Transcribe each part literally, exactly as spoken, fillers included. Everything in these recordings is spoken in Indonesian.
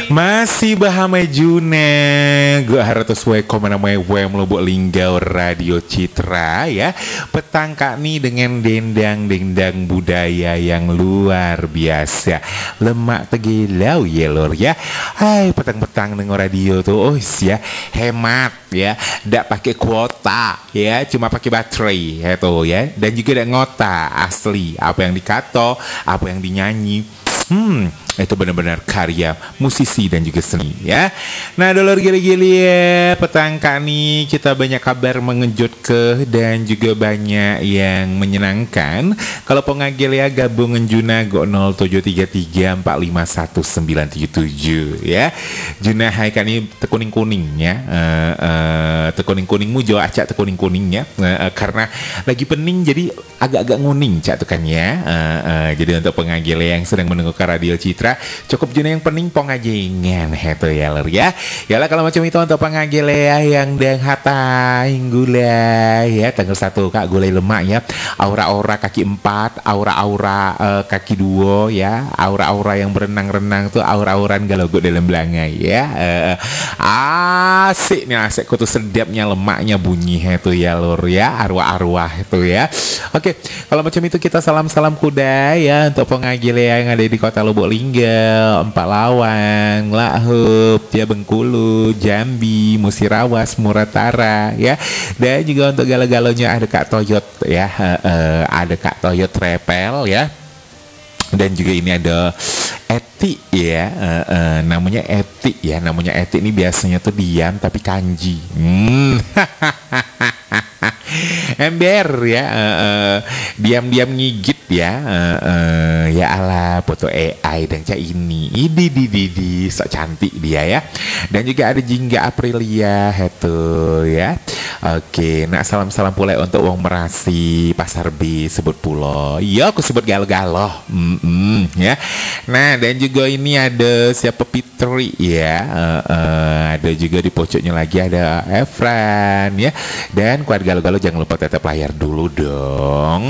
Masih bahame Juna Gue harus we komana we melobok linggau Radio Citra ya. Petang kak nih dengan dendang-dendang budaya yang luar biasa. Lemak tegilau ya lor ya. Hai petang-petang dengar radio tuh. Oh ya hemat ya. Ndak pakai kuota ya. Cuma pakai baterai ya tuh ya. Dan juga ada ngota asli. Apa yang dikato, apa yang dinyanyi. Hmm, itu benar-benar karya musisi dan juga seni ya. Nah, dolor gili-gili ya, petang kami kita banyak kabar mengejutkan dan juga banyak yang menyenangkan. Kalau pengagil ya gabungan Juna go nol tujuh tiga tiga empat lima satu sembilan tujuh tujuh ya. Juna hai kani tekuning kuningnya, uh, uh, tekuning kuningmu jo acak tekuning kuningnya uh, uh, karena lagi pening jadi agak-agak nguning cak tuh kan ya. Uh, uh, jadi untuk pengagil yang sedang mendengar Radio Citra cukup Juna yang pening pongajingan heto ya lor ya. Yalah kalau macam itu untuk pengagil ya yang deng hatai gulai ya tanggal satu kak gulai lemak ya. Aura-aura kaki empat, aura-aura uh, kaki dua ya. Aura-aura yang berenang-renang tuh aura-auran galogo dalam belangai ya. Uh, asik nih asik kutu sedapnya lemaknya bunyi heto ya lor ya. Arwah-arwah itu ya. Oke, kalau macam itu kita salam-salam kuda ya untuk pengagil yang ada di Kota Lubuk Linggau, Empalawan, Lahup, ya Bengkulu, Jambi, Musirawas, Muratara, ya. Dan juga untuk galo-galonya ada Kak Toyot, ya, uh, uh, ada Kak Toyot Trepel, ya. Dan juga ini ada Eti ya, uh, uh, namanya Eti ya, namanya Eti ini biasanya tuh diam tapi kanji. Hmm. Ember ya, uh, uh, diam-diam ngigit ya, uh, uh, ya ala foto A I dan cak ini, idi di di di sok cantik dia ya. Dan juga ada Jingga Aprilia itu ya. Oke, nak salam-salam pula untuk Wong Merasi Pasar B sebut pulo. Iya, aku sebut galo-galo. Mm-mm, ya. Nah, dan juga ini ada siapa Fitri ya. Uh, uh, ada juga di pojoknya lagi ada Efran ya. Dan kuat galo-galo jangan lupa tetap layar dulu dong.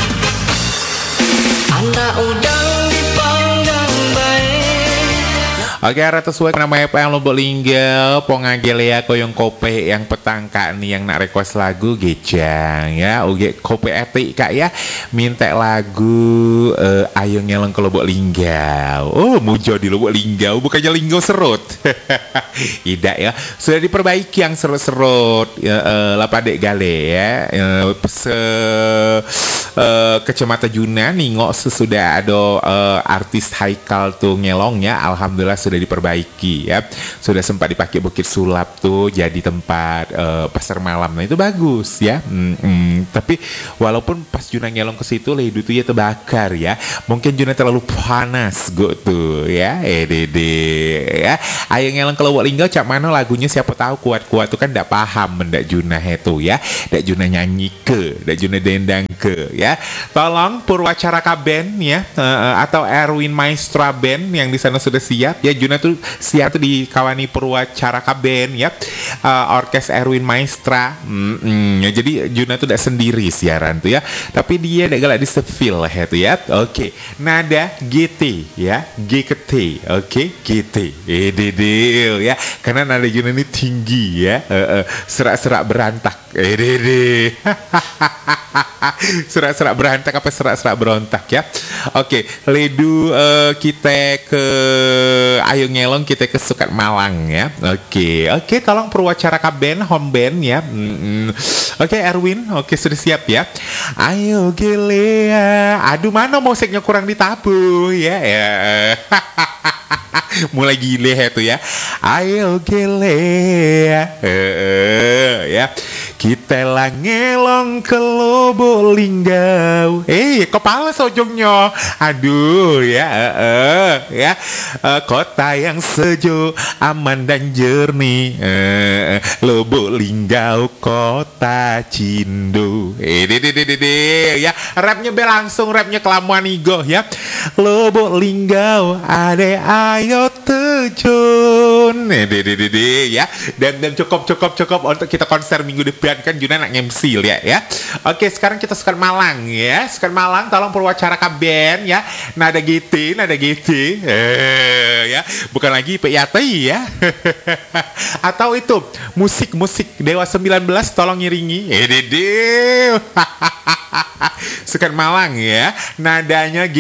Anda udang dipanggang baik. Oke, ratus suwe nama apa yang Lubuk Linggau, pongagel ya koyong kope yang petang kak nih yang nak request lagu gejang ya, uge kope etik kak ya, minta lagu uh, ayo ngeleng ke Lubuk Linggau. Oh, mujo di Lubuk Linggau, bukannya Linggau serut. Tidak ya, sudah diperbaiki yang serut-serut ya, uh, lapadek gale ya, uh, se uh, kecamatan Juna ningok sesudah ada uh, artis Haikal tuh ngelongnya, alhamdulillah sudah diperbaiki ya, sudah sempat dipakai Bukit Sulap tuh jadi tempat uh, pasar malam, nah itu bagus ya. Mm-mm. Tapi walaupun pas Juna ngelong ke situ ledu tuh ya terbakar ya, mungkin Juna terlalu panas go tuh ya, eh dede ya. Ayo ngelong ke Lubuk Linggau cak mana lagunya siapa tahu kuat-kuat tuh kan ndak paham mendak Juna itu ya, ndak Juna nyanyi ke, ndak Juna dendang ke ya. Tolong Purwacaraka Band ya, uh, atau Erwin Maestra Band yang di sana sudah siap ya. Juna tuh siap tuh di kawani Purwacaraka Band ya, uh, orkes Erwin Maestra. Mm-mm, ya, jadi Juna tuh tidak sendiri siaran tuh ya, tapi dia tidak galak di sevil ya tuh ya. Oke, nada G T ya, G ke T, oke G T, eh dedel ya, karena nada Juna ini tinggi ya, uh, uh, serak-serak berantak, eh dede. Serak-serak berantak apa serak-serak berontak ya. Oke, ledu uh, kita ke ayo ngelong kita ke Sukat Malang ya. Oke, oke tolong Purwacaraka Band home band ya. Mm-mm. Oke Erwin, oke sudah siap ya. Ayo gelea. Aduh mana musiknya kurang ditabuh ya. Ya. Mulai gile itu ya. Ayo gelea. Uh, ya. Kita langelong ke Lubuk Linggau. Eh, kepala sojongnya. Aduh, ya, uh, uh, ya, uh, kota yang sejuk, aman dan jernih. Uh, Lubuk Linggau, kota Cindo. Eh, de, de, de, de, de, ya. Rapnya be langsung, rapnya kelamuan igo, ya. Lubuk Linggau, ade ayo terjun. nih deh deh deh ya. Dan dan cukup cukup cukup untuk kita konser minggu depan kan Juna nak nge-M C ya ya. Oke, sekarang kita suka Malang ya. Suka Malang tolong perwacara kaben ya. Nada gitu, nada gitu. Eh ya, bukan lagi P I A T I ya. Atau itu musik-musik Dewa sembilan belas tolong ngiringi. Eh deh deh. Suka Malang ya. Nadanya